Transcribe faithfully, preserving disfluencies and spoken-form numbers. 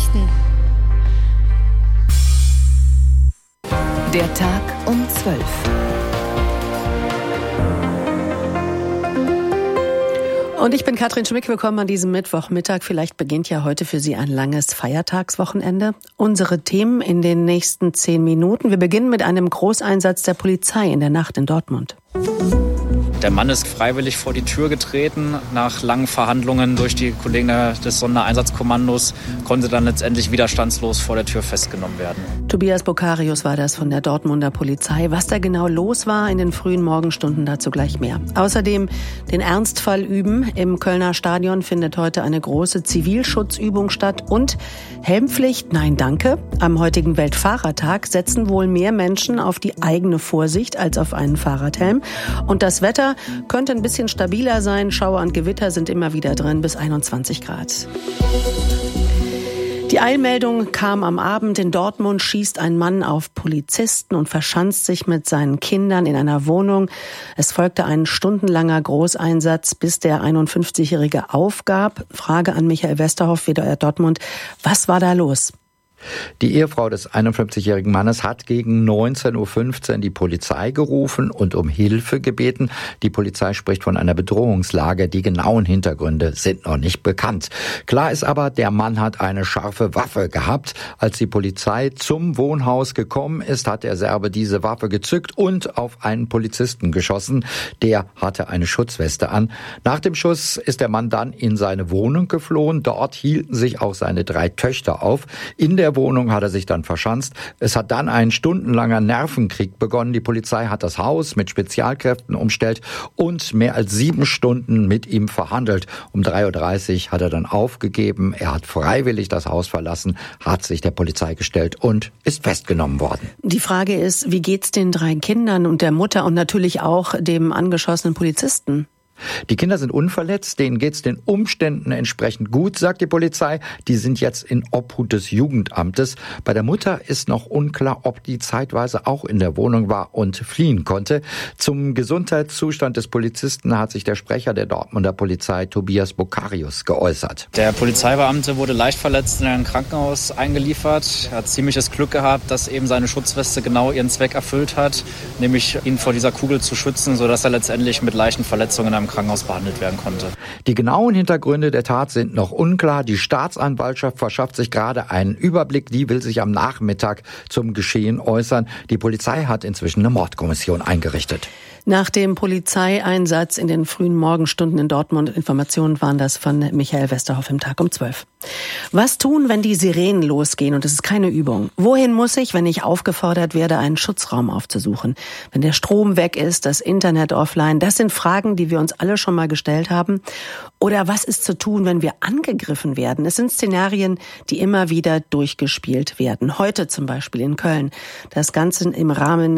Nachrichten. Der Tag um zwölf. Und ich bin Katrin Schmick, willkommen an diesem Mittwochmittag. Vielleicht beginnt ja heute für Sie ein langes Feiertagswochenende. Unsere Themen in den nächsten zehn Minuten. Wir beginnen mit einem Großeinsatz der Polizei in der Nacht in Dortmund. Der Mann ist freiwillig vor die Tür getreten. Nach langen Verhandlungen durch die Kollegen des Sondereinsatzkommandos konnte dann letztendlich widerstandslos vor der Tür festgenommen werden. Tobias Bokarius war das von der Dortmunder Polizei. Was da genau los war in den frühen Morgenstunden, dazu gleich mehr. Außerdem den Ernstfall üben. Im Kölner Stadion findet heute eine große Zivilschutzübung statt. Und Helmpflicht, nein danke. Am heutigen Weltfahrertag setzen wohl mehr Menschen auf die eigene Vorsicht als auf einen Fahrradhelm. Und das Wetter könnte ein bisschen stabiler sein. Schauer und Gewitter sind immer wieder drin, bis einundzwanzig Grad. Die Eilmeldung kam am Abend. In Dortmund schießt ein Mann auf Polizisten und verschanzt sich mit seinen Kindern in einer Wohnung. Es folgte ein stundenlanger Großeinsatz, bis der einundfünfzigjährige aufgab. Frage an Michael Westerhoff, W D R Dortmund. Was war da los? Die Ehefrau des einundfünfzigjährigen Mannes hat gegen neunzehn Uhr fünfzehn die Polizei gerufen und um Hilfe gebeten. Die Polizei spricht von einer Bedrohungslage. Die genauen Hintergründe sind noch nicht bekannt. Klar ist aber, der Mann hat eine scharfe Waffe gehabt. Als die Polizei zum Wohnhaus gekommen ist, hat der Serbe diese Waffe gezückt und auf einen Polizisten geschossen. Der hatte eine Schutzweste an. Nach dem Schuss ist der Mann dann in seine Wohnung geflohen. Dort hielten sich auch seine drei Töchter auf. In der Wohnung hat er sich dann verschanzt. Es hat dann ein stundenlanger Nervenkrieg begonnen. Die Polizei hat das Haus mit Spezialkräften umstellt und mehr als sieben Stunden mit ihm verhandelt. Um drei Uhr dreißig hat er dann aufgegeben. Er hat freiwillig das Haus verlassen, hat sich der Polizei gestellt und ist festgenommen worden. Die Frage ist, wie geht's den drei Kindern und der Mutter und natürlich auch dem angeschossenen Polizisten? Die Kinder sind unverletzt, denen geht's den Umständen entsprechend gut, sagt die Polizei. Die sind jetzt in Obhut des Jugendamtes. Bei der Mutter ist noch unklar, ob die zeitweise auch in der Wohnung war und fliehen konnte. Zum Gesundheitszustand des Polizisten hat sich der Sprecher der Dortmunder Polizei, Tobias Bokarius, geäußert. Der Polizeibeamte wurde leicht verletzt in ein Krankenhaus eingeliefert. Er hat ziemliches Glück gehabt, dass eben seine Schutzweste genau ihren Zweck erfüllt hat, nämlich ihn vor dieser Kugel zu schützen, sodass er letztendlich mit leichten Verletzungen am Krankenhaus behandelt werden konnte. Die genauen Hintergründe der Tat sind noch unklar. Die Staatsanwaltschaft verschafft sich gerade einen Überblick. Die will sich am Nachmittag zum Geschehen äußern. Die Polizei hat inzwischen eine Mordkommission eingerichtet. Nach dem Polizeieinsatz in den frühen Morgenstunden in Dortmund, Informationen waren das von Michael Westerhoff im Tag um zwölf. Was tun, wenn die Sirenen losgehen und es ist keine Übung? Wohin muss ich, wenn ich aufgefordert werde, einen Schutzraum aufzusuchen? Wenn der Strom weg ist, das Internet offline? Das sind Fragen, die wir uns alle schon mal gestellt haben. Oder was ist zu tun, wenn wir angegriffen werden? Es sind Szenarien, die immer wieder durchgespielt werden. Heute zum Beispiel in Köln. Das Ganze im Rahmen